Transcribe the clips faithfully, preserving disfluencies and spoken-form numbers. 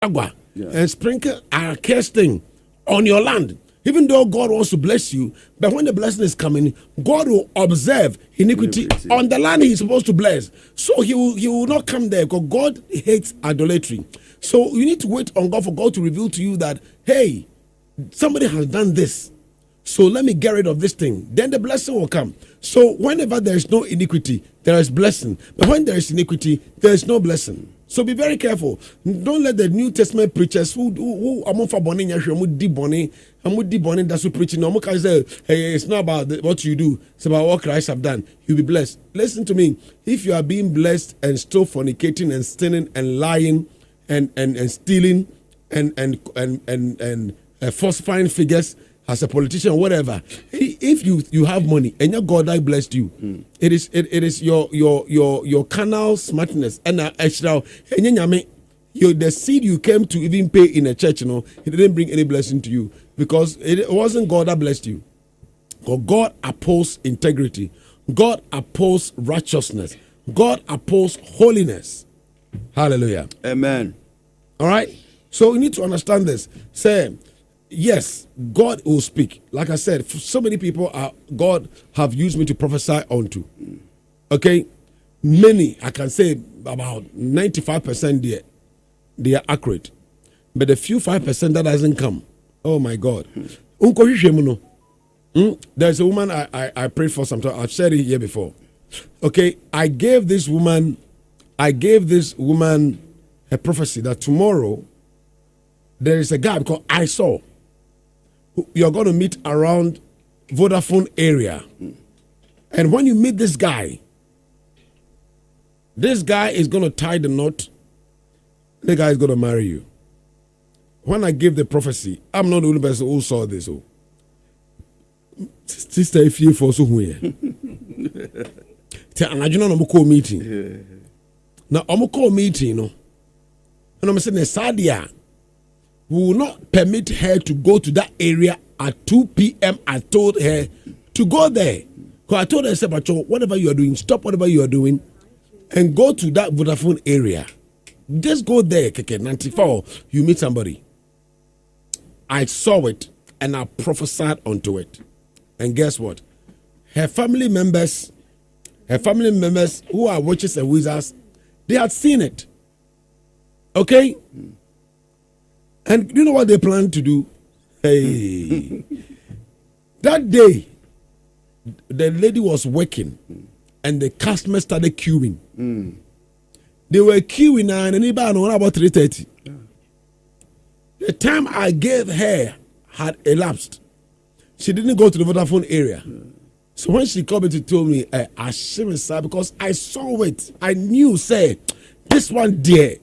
agua yeah. and sprinkle a cursed thing on your land. Even though God wants to bless you, but when the blessing is coming, God will observe iniquity, iniquity. on the land He's supposed to bless. So He will He will not come there because God hates idolatry. So you need to wait on God for God to reveal to you that, hey, somebody has done this. So let me get rid of this thing. Then the blessing will come. So whenever there is no iniquity, there is blessing. But when there is iniquity, there is no blessing. So be very careful. Don't let the New Testament preachers who who are for bonning, who deep bonning, and who deep bonning that's who preaching. No can say, hey, it's not about the, what you do. It's about what Christ have done. You'll be blessed. Listen to me. If you are being blessed and still fornicating and sinning and lying and and, and stealing and and and and, and uh, falsifying figures as a politician or whatever, if you you have money and your God that blessed you, mm. it is it, it is your your your your carnal smartness and extra you the seed you came to even pay in a church, you know, it didn't bring any blessing to you because it wasn't God that blessed you. Because God opposed integrity, God opposed righteousness, God opposed holiness. Hallelujah. Amen. All right. So you need to understand this. Say. Yes, God will speak. Like I said, so many people are God have used me to prophesy unto. Okay, many I can say about ninety-five percent there they are accurate, but the few five percent that hasn't come. Oh my God! Hmm? There's a woman I, I I prayed for sometime. I've said it here before. Okay, I gave this woman, I gave this woman a prophecy that tomorrow there is a guy because I saw. You're going to meet around Vodafone area. And when you meet this guy, this guy is going to tie the knot. The guy is going to marry you. When I gave the prophecy, I'm not the only person who saw this. Oh. Sister, if you for so here. And I do not know meeting. Now, I'm call meeting, you know. And I'm saying, Sadia. We will not permit her to go to that area at two p.m. I told her to go there. Because I told her, I said, whatever you are doing, stop whatever you are doing and go to that Vodafone area. Just go there, Keke, ninety-four, you meet somebody. I saw it and I prophesied onto it. And guess what? Her family members, her family members who are witches and wizards, they had seen it. Okay? And you know what they plan to do? Hey, that day, the lady was working, and the customers started queuing. Mm. They were queuing, and anybody know about three thirty. Yeah. The time I gave her had elapsed. She didn't go to the Vodafone area. Yeah. So when she called me to tell me, eh, I shame inside because I saw it. I knew, say, this one there.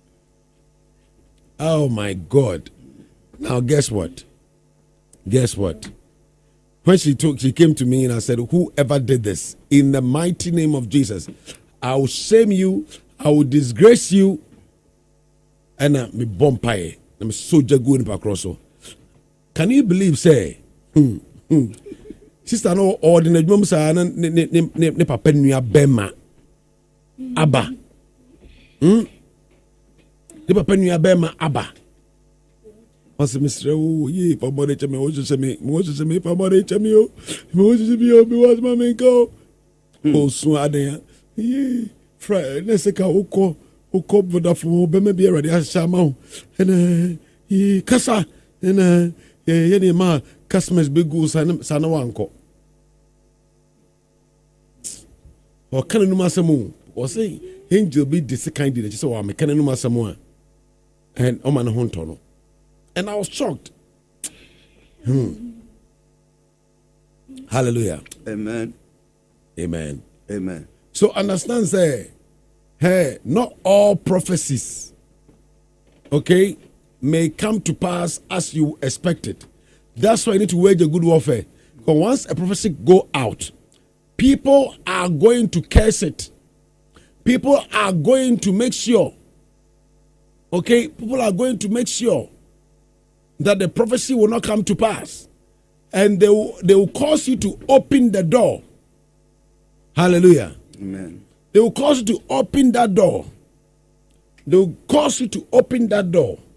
Oh my God. Now guess what? Guess what? When she took, she came to me and I said, whoever did this, in the mighty name of Jesus, I will shame you, I will disgrace you, and I'm a bumpire. I'm so good across. Can you believe, say, hmm, hmm. Sister, no ordinary mum say, ne papa nuya bema, Abba. Hmm? The papa nuya bema Abba. What's Mister Oh, ye, for money to me, what's to me, what's to me, for money to me, what's to me, what's my main go? Oh, so are there, ye, Friday, let's take a uko, uko, Vodafone, but maybe already has Shamau, and ye, Cassa, and any man, customers big goose, and Sanawanko. Or can you masamu, or say, Angel be this kind of so I'm a canon masamu, and Oman Hontono. And I was shocked. Hmm. Hallelujah. Amen. Amen. Amen. So understand, say, hey, not all prophecies, okay, may come to pass as you expected. That's why you need to wage a good warfare. Because once a prophecy go out, people are going to curse it. People are going to make sure, okay, people are going to make sure that the prophecy will not come to pass. And they will, they will cause you to open the door. Hallelujah. Amen. They will cause you to open that door. They'll cause you to open that door.